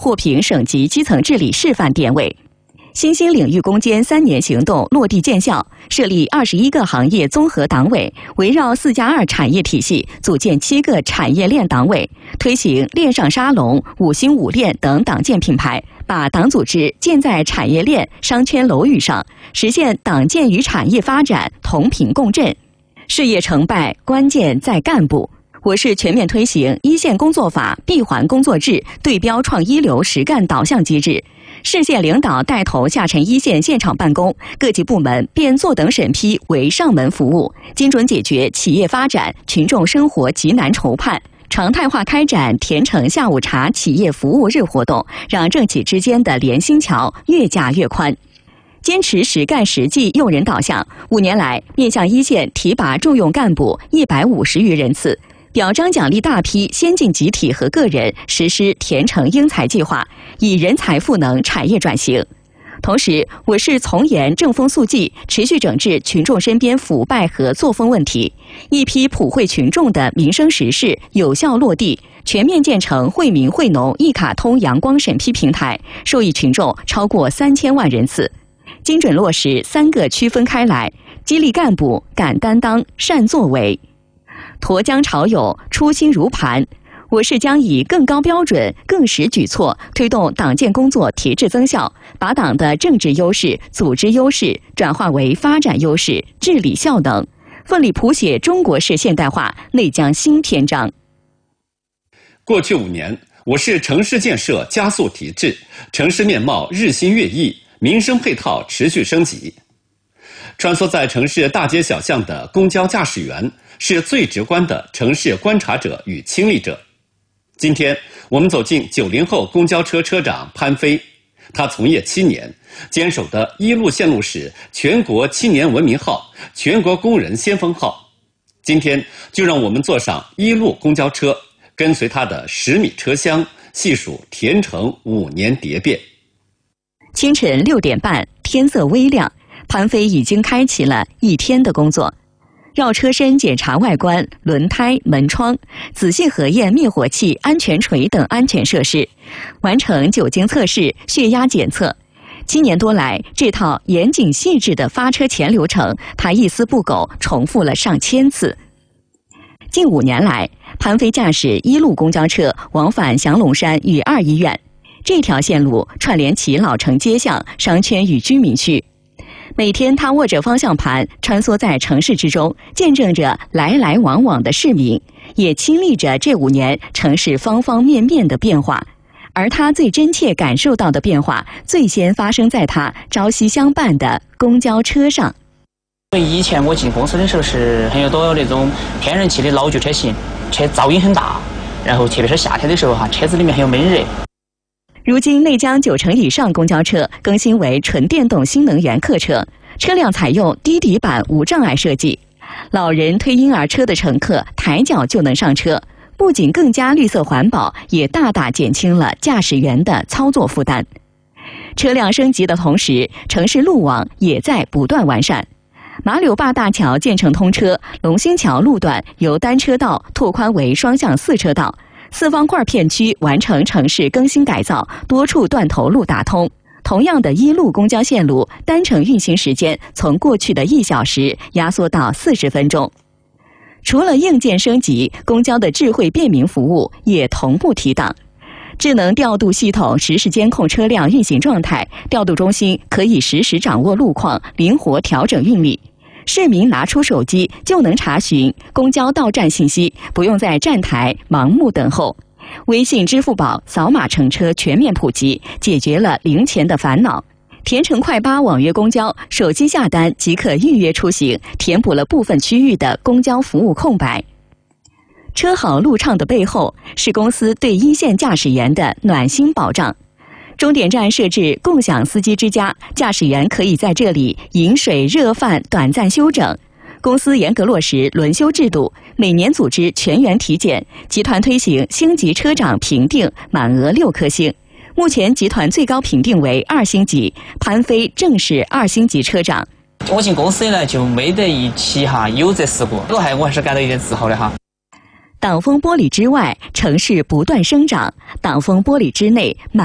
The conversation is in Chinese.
获评省级基层治理示范典韦。新兴领域攻坚3年行动落地见效，设立21个行业综合党委，围绕4+2产业体系组建7个产业链党委，推行链上沙龙、5星5链等党建品牌，把党组织建在产业链、商圈楼宇上，实现党建与产业发展同频共振。事业成败关键在干部。我市全面推行一线工作法闭环工作制对标创一流实干导向机制，市县领导带头下沉一线现场办公，各级部门变坐等审批为上门服务，精准解决企业发展、群众生活急难愁盼。常态化开展甜橙下午茶企业服务日活动，让政企之间的联心桥越架越宽。坚持实干实际用人导向，5年来面向一线提拔重用干部150余人次，表彰奖励大批先进集体和个人实施甜橙英才计划，以人才赋能产业转型。同时，我市从严正风肃纪，持续整治群众身边腐败和作风问题，一批普惠群众的民生实事有效落地，全面建成惠民惠农一卡通阳光审批平台，受益群众超过3000万人次。精准落实3个区分开来，激励干部敢担当、善作为。沱江潮涌，初心如磐。我市将以更高标准、更实举措，推动党建工作提质增效，把党的政治优势、组织优势转化为发展优势、治理效能，奋力谱写中国式现代化内江新篇章。 过去5年，我市城市建设加速提质，城市面貌日新月异，民生配套持续升级。穿梭在城市大街小巷的公交驾驶员是最直观的城市观察者与亲历者。今天我们走进90后公交车车长潘飞，他从业7年，坚守的一路线路是全国青年文明号、全国工人先锋号。今天就让我们坐上一路公交车，跟随他的10米车厢，细数甜橙5年蝶变。 清晨6点半，天色微亮，潘飞已经开启了一天的工作。绕车身检查外观、轮胎、门窗，仔细核验灭火器、安全锤等安全设施，完成酒精测试、血压检测。7年多来，这套严谨细致的发车前流程，他一丝不苟重复了上千次。近5年来，潘飞驾驶一路公交车往返降龙山与2医院，这条线路串联起老城街巷、商圈与居民区。每天他握着方向盘穿梭在城市之中，见证着来来往往的市民，也亲历着这5年城市方方面面的变化。而他最真切感受到的变化，最先发生在他朝夕相伴的公交车上。 以前我进公司的时候是很多那种天然气的老旧车型，车噪音很大，然后特别是夏天的时候车子里面很有闷热。 如今内江90%以上公交车更新为纯电动新能源客车，车辆采用低底板无障碍设计，老人推婴儿车的乘客抬脚就能上车，不仅更加绿色环保，也大大减轻了驾驶员的操作负担。车辆升级的同时，城市路网也在不断完善。马柳坝大桥建成通车，龙兴桥路段由单车道拓宽为双向4车道。4方块片区完成城市更新改造，多处断头路打通。同样的一路公交线路，单程运行时间从过去的1小时压缩到40分钟。除了硬件升级，公交的智慧便民服务也同步提档。智能调度系统实时监控车辆运行状态，调度中心可以实时掌握路况，灵活调整运力。市民拿出手机就能查询公交到站信息，不用在站台盲目等候。微信、支付宝扫码乘车全面普及，解决了零钱的烦恼。甜橙快8网约公交，手机下单即可预约出行，填补了部分区域的公交服务空白。车好路畅的背后，是公司对一线驾驶员的暖心保障。终点站设置共享司机之家，驾驶员可以在这里饮水、热饭、短暂休整。公司严格落实轮休制度，每年组织全员体检。集团推行星级车长评定，满额6颗星。目前集团最高评定为2星级，潘飞正是2星级车长。 我进公司以来就没得一起有这事故，我还是感到有点自豪的哈。 挡风玻璃之外，城市不断生长；挡风玻璃之内，